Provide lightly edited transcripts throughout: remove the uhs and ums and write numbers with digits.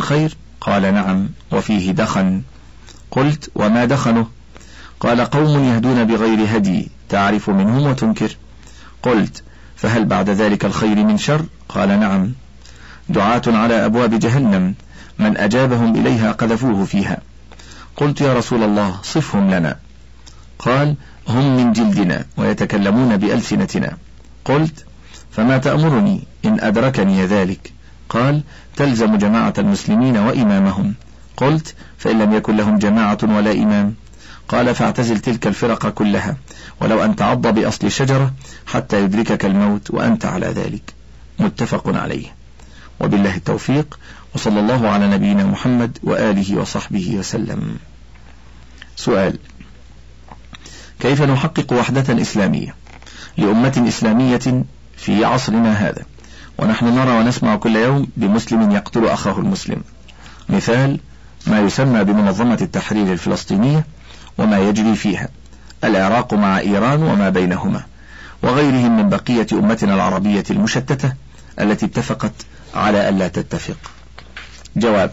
خير؟ قال نعم وفيه دخن. قلت وما دخنه؟ قال قوم يهدون بغير هدي تعرف منهم وتنكر. قلت فهل بعد ذلك الخير من شر؟ قال نعم، دعاة على أبواب جهنم من أجابهم إليها قذفوه فيها. قلت يا رسول الله صفهم لنا. قال هم من جلدنا ويتكلمون بألسنتنا. قلت فما تأمرني إن أدركني ذلك؟ قال تلزم جماعة المسلمين وإمامهم. قلت فإن لم يكن لهم جماعة ولا إمام؟ قال فاعتزل تلك الفرق كلها ولو أن تعض بأصل الشجرة حتى يدركك الموت وأنت على ذلك. متفق عليه. وبالله التوفيق، وصلى الله على نبينا محمد وآله وصحبه وسلم. سؤال: كيف نحقق وحدة إسلامية لأمة إسلامية في عصرنا هذا ونحن نرى ونسمع كل يوم بمسلم يقتل أخاه المسلم؟ مثال ما يسمى بمنظمة التحرير الفلسطينية وما يجري فيها، العراق مع إيران وما بينهما، وغيرهم من بقية أمتنا العربية المشتتة التي اتفقت على ألا تتفق. جواب: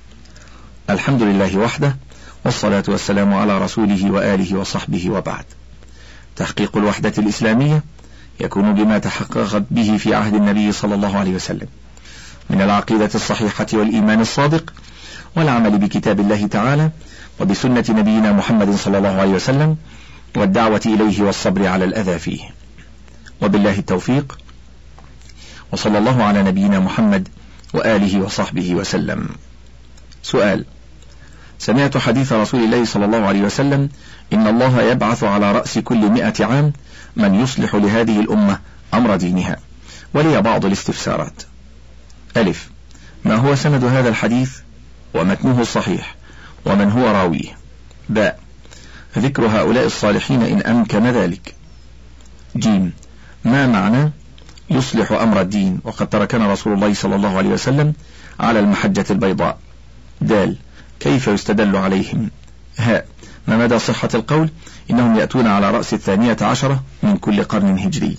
الحمد لله وحده، والصلاة والسلام على رسوله وآله وصحبه، وبعد. تحقيق الوحدة الإسلامية يكون بما تحققت به في عهد النبي صلى الله عليه وسلم من العقيدة الصحيحة والإيمان الصادق والعمل بكتاب الله تعالى وبسنة نبينا محمد صلى الله عليه وسلم والدعوة إليه والصبر على الأذى فيه. وبالله التوفيق، وصلى الله على نبينا محمد وآله وصحبه وسلم. سؤال: سمعت حديث رسول الله صلى الله عليه وسلم إن الله يبعث على رأس كل 100 عام من يصلح لهذه الأمة أمر دينها، ولي بعض الاستفسارات. ألف: ما هو سند هذا الحديث ومتنه الصحيح ومن هو راويه؟ باء: ذكر هؤلاء الصالحين إن أمكن ذلك. جيم: ما معنى يصلح أمر الدين وقد تركنا رسول الله صلى الله عليه وسلم على المحجة البيضاء؟ دال: كيف يستدل عليهم؟ هاء: ما مدى صحة القول إنهم يأتون على رأس 12 من كل قرن هجري؟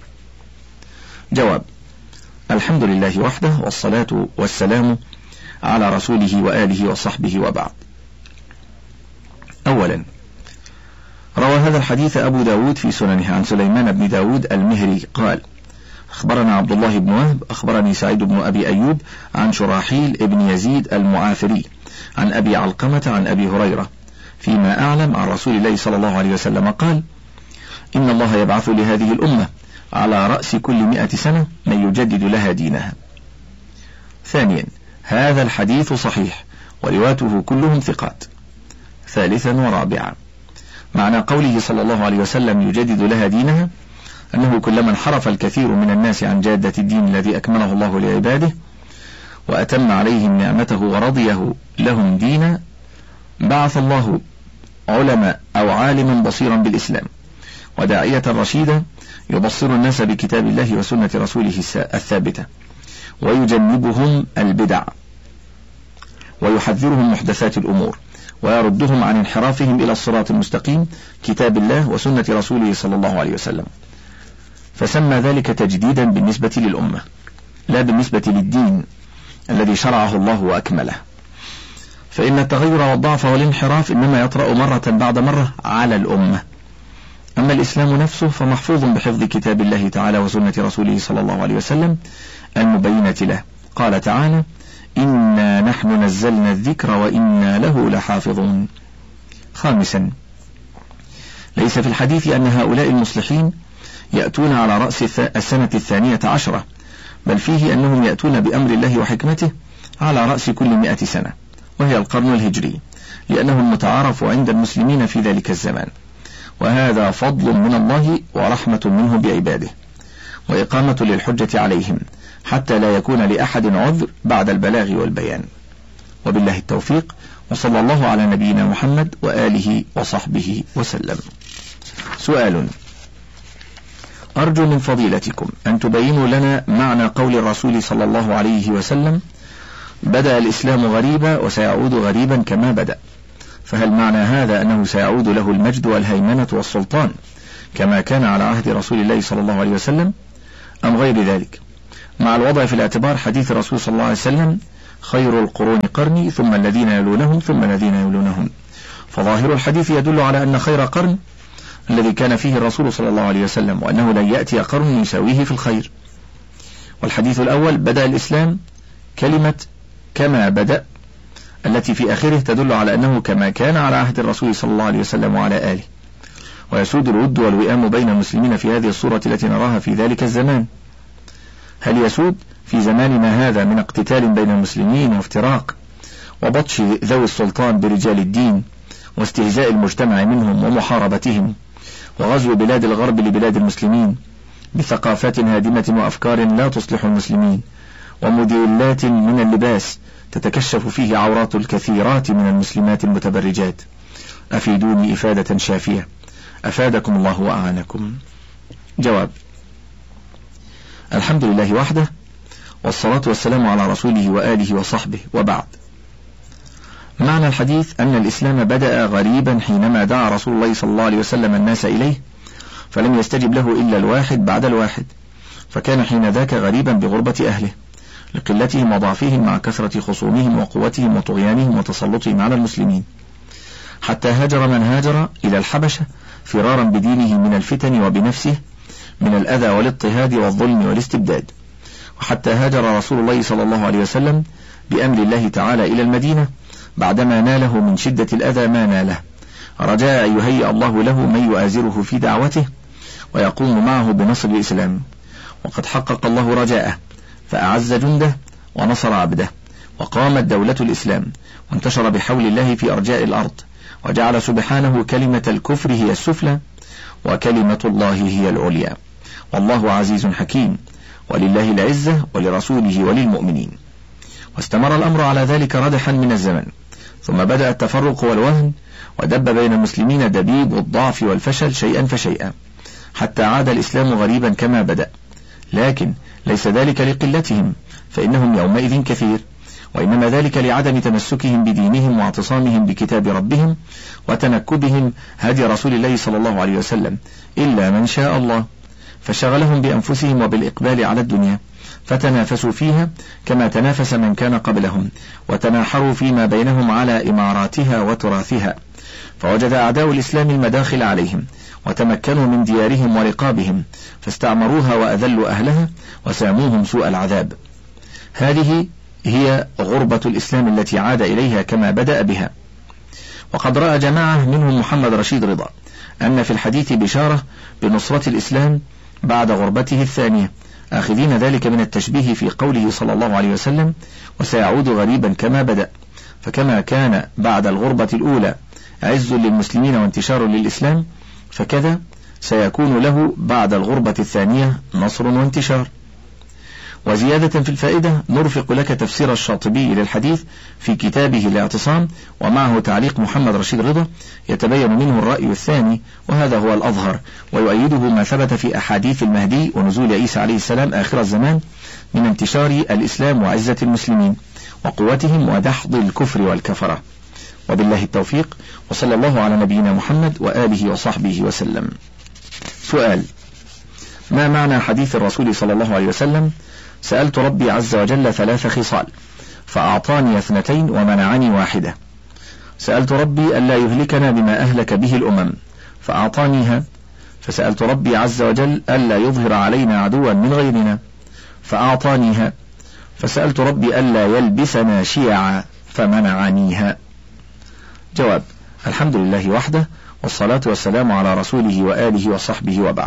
جواب: الحمد لله وحده، والصلاة والسلام على رسوله وآله وصحبه، وبعد. أولا، روى هذا الحديث أبو داود في سننه عن سليمان بن داود المهري قال: أخبرنا عبد الله بن وهب أخبرني سعيد بن أبي أيوب عن شراحيل بن يزيد المعافري عن أبي علقمة عن أبي هريرة فيما أعلم عن رسول الله صلى الله عليه وسلم قال: إن الله يبعث لهذه الأمة على رأس كل 100 سنة من يجدد لها دينها. ثانيا، هذا الحديث صحيح ورواته كلهم ثقات. ثالثا ورابعا، معنى قوله صلى الله عليه وسلم يجدد لها دينها أنه كلما انحرف الكثير من الناس عن جادة الدين الذي أكمله الله لعباده وأتم عليهم نعمته ورضيه لهم دينا بعث الله علماء أو عالما بصيرا بالإسلام وداعية رشيدا يبصر الناس بكتاب الله وسنة رسوله الثابتة ويجنبهم البدع ويحذرهم محدثات الأمور ويردهم عن انحرافهم إلى الصراط المستقيم كتاب الله وسنة رسوله صلى الله عليه وسلم، فسمى ذلك تجديدا بالنسبة للأمة لا بالنسبة للدين الذي شرعه الله وأكمله، فإن التغير والضعف والانحراف إنما يطرأ مرة بعد مرة على الأمة. أما الإسلام نفسه فمحفوظ بحفظ كتاب الله تعالى وسنة رسوله صلى الله عليه وسلم المبينة له. قال تعالى: إنا نحن نزلنا الذكر وإنا له لحافظون. خامسا، ليس في الحديث أن هؤلاء المصلحين يأتون على رأس السنة 12، بل فيه أنهم يأتون بأمر الله وحكمته على رأس كل 100 سنة، وهي القرن الهجري، لأنه المتعارف عند المسلمين في ذلك الزمان، وهذا فضل من الله ورحمة منه بعباده وإقامة للحجة عليهم حتى لا يكون لأحد عذر بعد البلاغ والبيان. وبالله التوفيق، وصلى الله على نبينا محمد وآله وصحبه وسلم. سؤال: أرجو من فضيلتكم أن تبينوا لنا معنى قول الرسول صلى الله عليه وسلم: بدأ الإسلام غريبا وسيعود غريبا كما بدأ، فهل معنى هذا أنه سيعود له المجد والهيمنة والسلطان كما كان على عهد رسول الله صلى الله عليه وسلم، أم غير ذلك، مع الوضع في الاعتبار حديث الرسول صلى الله عليه وسلم: خير القرون قرني ثم الذين يلونهم ثم الذين يلونهم. فظاهر الحديث يدل على أن خير قرن الذي كان فيه الرسول صلى الله عليه وسلم، وأنه لن يأتي قرن يساويه في الخير. والحديث الأول بدأ الإسلام، كلمة كما بدأ التي في آخره تدل على أنه كما كان على عهد الرسول صلى الله عليه وسلم وعلى آله، ويسود الود والوئام بين المسلمين في هذه الصورة التي نراها في ذلك الزمان. هل يسود في زماننا هذا من اقتتال بين المسلمين وافتراق وبطش ذوي السلطان برجال الدين واستهزاء المجتمع منهم ومحاربتهم وغزو بلاد الغرب لبلاد المسلمين بثقافات هادمة وأفكار لا تصلح المسلمين وموديلات من اللباس تتكشف فيه عورات الكثيرات من المسلمات المتبرجات؟ أفيدوني إفادة شافية أفادكم الله وأعانكم. جواب: الحمد لله وحده، والصلاة والسلام على رسوله وآله وصحبه، وبعد. معنى الحديث أن الإسلام بدأ غريبا حينما دعا رسول الله صلى الله عليه وسلم الناس إليه، فلم يستجب له إلا الواحد بعد الواحد، فكان حين ذاك غريبا بغربة أهله لقلتهم وضعفهم مع كثرة خصومهم وقوتهم وطغيانهم وتسلطهم على المسلمين، حتى هاجر من هاجر إلى الحبشة فرارا بدينه من الفتن وبنفسه من الأذى والاضطهاد والظلم والاستبداد، وحتى هاجر رسول الله صلى الله عليه وسلم بأمر الله تعالى إلى المدينة بعدما ناله من شدة الأذى ما ناله، رجاء أن يهيئ الله له من يؤازره في دعوته ويقوم معه بنصر الإسلام، وقد حقق الله رجاءه فأعز جنده ونصر عبده، وقامت دولة الإسلام وانتشر بحول الله في أرجاء الأرض، وجعل سبحانه كلمة الكفر هي السفلى وكلمة الله هي العليا، والله عزيز حكيم، ولله العزة ولرسوله وللمؤمنين. واستمر الأمر على ذلك ردحا من الزمن، ثم بدأ التفرق والوهن، ودب بين المسلمين دبيب الضعف والفشل شيئا فشيئا، حتى عاد الإسلام غريبا كما بدأ، لكن ليس ذلك لقلتهم فإنهم يومئذ كثير، وإنما ذلك لعدم تمسكهم بدينهم واعتصامهم بكتاب ربهم وتنكبهم هدي رسول الله صلى الله عليه وسلم، إلا من شاء الله، فشغلهم بأنفسهم وبالإقبال على الدنيا، فتنافسوا فيها كما تنافس من كان قبلهم، وتناحروا فيما بينهم على إماراتها وتراثها، فوجد أعداء الإسلام المداخل عليهم وتمكنوا من ديارهم ورقابهم، فاستعمروها وأذلوا أهلها وساموهم سوء العذاب. هذه هي غربة الإسلام التي عاد إليها كما بدأ بها. وقد رأى جماعة منهم محمد رشيد رضا أن في الحديث بشارة بنصرة الإسلام بعد غربته الثانية، آخذين ذلك من التشبيه في قوله صلى الله عليه وسلم: وسيعود غريبا كما بدأ، فكما كان بعد الغربة الأولى عز للمسلمين وانتشار للإسلام، فكذا سيكون له بعد الغربة الثانية نصر وانتشار. وزيادة في الفائدة نرفق لك تفسير الشاطبي للحديث في كتابه الاعتصام، ومعه تعليق محمد رشيد رضا يتبين منه الرأي الثاني، وهذا هو الأظهر، ويؤيده ما ثبت في أحاديث المهدي ونزول عيسى عليه السلام آخر الزمان من انتشار الإسلام وعزة المسلمين وقوتهم ودحض الكفر والكفرة. وبالله التوفيق، وصلى الله على نبينا محمد وآله وصحبه وسلم. سؤال: ما معنى حديث الرسول صلى الله عليه وسلم: سألت ربي عز وجل 3 خصال فأعطاني 2 ومنعني 1. سألت ربي ألا يهلكنا بما أهلك به الأمم فأعطانيها، فسألت ربي عز وجل ألا يظهر علينا عدوا من غيرنا فأعطانيها، فسألت ربي ألا يلبسنا شيعا فمنعنيها. جواب: الحمد لله وحده، والصلاة والسلام على رسوله وآله وصحبه، وبعد.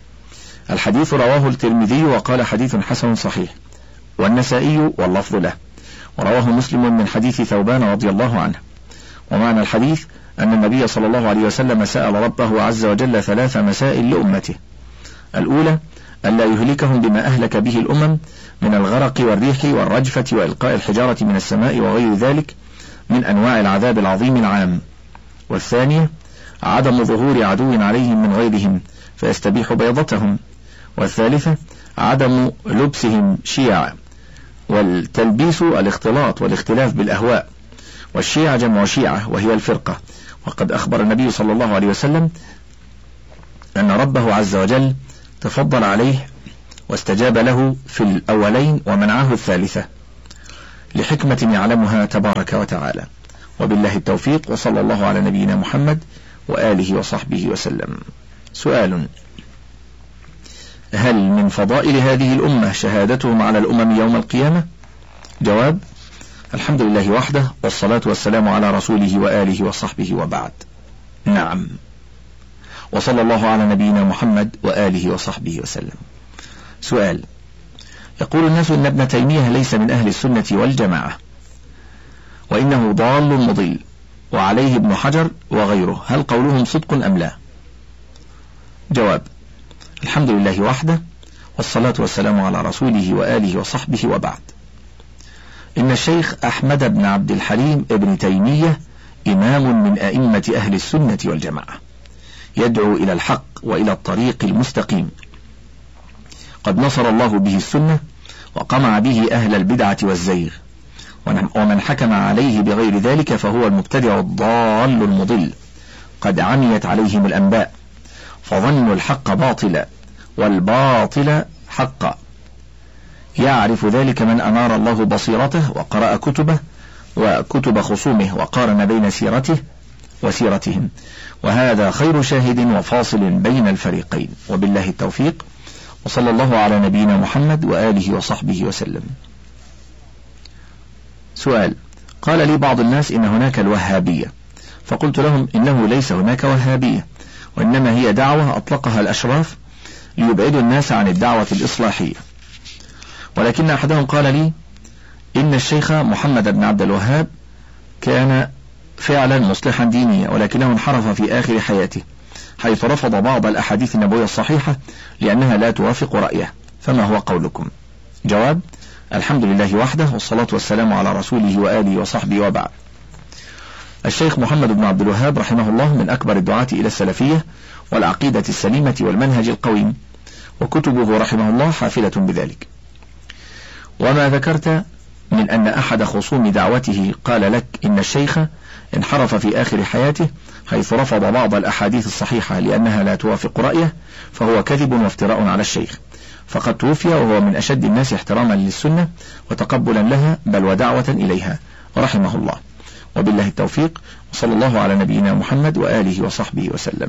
الحديث رواه الترمذي وقال حديث حسن صحيح، والنسائي واللفظ له، ورواه مسلم من حديث ثوبان رضي الله عنه. ومعنى الحديث أن النبي صلى الله عليه وسلم سأل ربه عز وجل 3 مسائل لأمته: الأولى ألا يهلكهم بما أهلك به الأمم من الغرق والريح والرجفة وإلقاء الحجارة من السماء وغير ذلك من أنواع العذاب العظيم العام. والثانية عدم ظهور عدو عليهم من غيرهم فيستبيح بيضتهم. والثالثة عدم لبسهم شيعا. والتلبيس الاختلاط والاختلاف بالأهواء، والشيعة جمع شيعة وهي الفرقة. وقد أخبر النبي صلى الله عليه وسلم أن ربه عز وجل تفضل عليه واستجاب له في الأولين ومنعه الثالثة، لحكمة يعلمها تبارك وتعالى. وبالله التوفيق، وصلى الله على نبينا محمد وآله وصحبه وسلم. سؤال: هل من فضائل هذه الأمة شهادتهم على الأمم يوم القيامة؟ جواب: الحمد لله وحده، والصلاة والسلام على رسوله وآله وصحبه وبعد. نعم. وصلى الله على نبينا محمد وآله وصحبه وسلم. سؤال: يقول الناس إن ابن تيمية ليس من أهل السنة والجماعة، وإنه ضال مضل، وعليه ابن حجر وغيره، هل قولهم صدق أم لا؟ جواب: الحمد لله وحده، والصلاة والسلام على رسوله وآله وصحبه وبعد. إن الشيخ أحمد بن عبد الحليم ابن تيمية إمام من أئمة أهل السنة والجماعة، يدعو إلى الحق وإلى الطريق المستقيم، قد نصر الله به السنة وقمع به أهل البدعة والزيغ، ومن حكم عليه بغير ذلك فهو المبتدع الضال المضل، قد عميت عليهم الأنباء فظنوا الحق باطلا والباطل حقا. يعرف ذلك من أنار الله بصيرته وقرأ كتبه وكتب خصومه وقارن بين سيرته وسيرتهم، وهذا خير شاهد وفاصل بين الفريقين. وبالله التوفيق، وصلى الله على نبينا محمد وآله وصحبه وسلم. سؤال: قال لي بعض الناس إن هناك الوهابية، فقلت لهم إنه ليس هناك وهابية، وإنما هي دعوة أطلقها الأشراف ليبعدوا الناس عن الدعوة الإصلاحية. ولكن أحدهم قال لي إن الشيخ محمد بن عبد الوهاب كان فعلا مصلحا دينيا، ولكنه انحرف في آخر حياته، حيث رفض بعض الأحاديث النبوية الصحيحة لأنها لا توافق رأيه، فما هو قولكم؟ جواب: الحمد لله وحده، والصلاة والسلام على رسوله وآله وصحبه وبعد. الشيخ محمد بن عبد الوهاب رحمه الله من أكبر الدعاة إلى السلفية والعقيدة السليمة والمنهج القويم، وكتبه رحمه الله حافلة بذلك. وما ذكرت من أن أحد خصوم دعوته قال لك إن الشيخ انحرف في آخر حياته حيث رفض بعض الأحاديث الصحيحة لأنها لا توافق رأيه، فهو كذب وافتراء على الشيخ، فقد توفي وهو من أشد الناس احتراما للسنة وتقبلا لها بل ودعوة إليها رحمه الله. وبالله التوفيق، وصلى الله على نبينا محمد وآله وصحبه وسلم.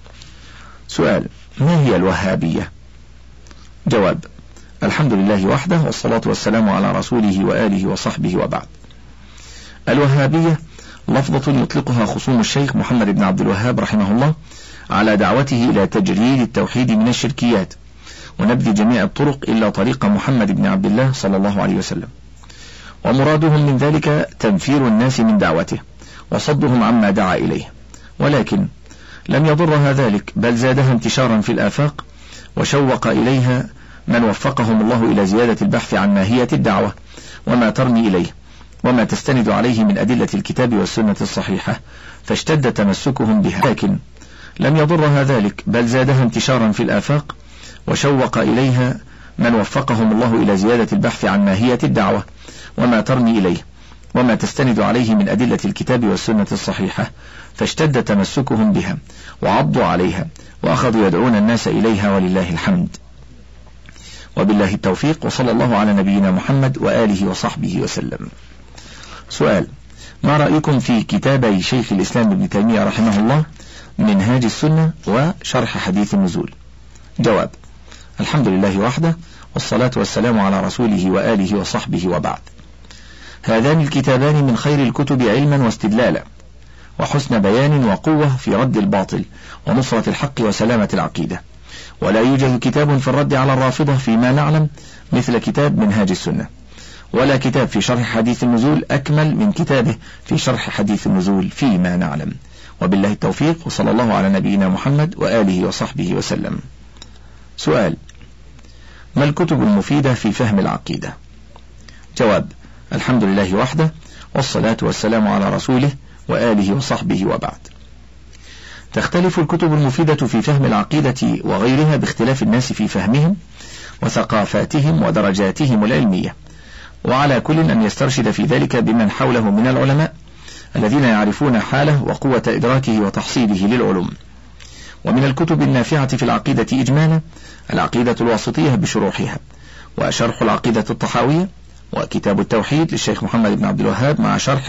سؤال: ما هي الوهابية؟ جواب: الحمد لله وحده، والصلاة والسلام على رسوله وآله وصحبه وبعد. الوهابية لفظة يطلقها خصوم الشيخ محمد بن عبد الوهاب رحمه الله على دعوته إلى تجريد التوحيد من الشركيات ونبذ جميع الطرق إلا طريق محمد بن عبد الله صلى الله عليه وسلم، ومرادهم من ذلك تنفير الناس من دعوته وصدهم عما دعا إليه، ولكن لم يضرها ذلك بل زادها انتشارا في الآفاق وشوق إليها من وفقهم الله إلى زيادة البحث عن ماهية الدعوة وما ترمي إليه وما تستند عليه من أدلة الكتاب والسنة الصحيحة، فاشتد تمسكهم بها، لكن لم يضرها ذلك بل زادها انتشارا في الآفاق وشوق إليها من وفقهم الله إلى زيادة البحث عن ماهية الدعوة وما ترمي إليه وما تستند عليه من أدلة الكتاب والسنة الصحيحة، فاشتد تمسكهم بها وعضوا عليها وأخذوا يدعون الناس إليها، ولله الحمد. وبالله التوفيق، وصلى الله على نبينا محمد وآله وصحبه وسلم. سؤال: ما رأيكم في كتابي شيخ الإسلام ابن تيمية رحمه الله منهاج السنة وشرح حديث النزول؟ جواب: الحمد لله وحده، والصلاة والسلام على رسوله وآله وصحبه وبعد. هذان الكتابان من خير الكتب علما واستدلالا وحسن بيان وقوة في رد الباطل ونصرة الحق وسلامة العقيدة، ولا يوجد كتاب في الرد على الرافضة فيما نعلم مثل كتاب منهاج السنة، ولا كتاب في شرح حديث النزول أكمل من كتابه في شرح حديث النزول فيما نعلم. وبالله التوفيق، وصلى الله على نبينا محمد وآله وصحبه وسلم. سؤال: ما الكتب المفيدة في فهم العقيدة؟ جواب: الحمد لله وحده، والصلاة والسلام على رسوله وآله وصحبه وبعد. تختلف الكتب المفيدة في فهم العقيدة وغيرها باختلاف الناس في فهمهم وثقافاتهم ودرجاتهم العلمية، وعلى كل أن يسترشد في ذلك بمن حوله من العلماء الذين يعرفون حاله وقوة إدراكه وتحصيله للعلوم. ومن الكتب النافعة في العقيدة إجمالا العقيدة الواسطية بشروحها، وشرح العقيدة الطحاوية، وكتاب التوحيد للشيخ محمد بن عبد الوهاب مع شرح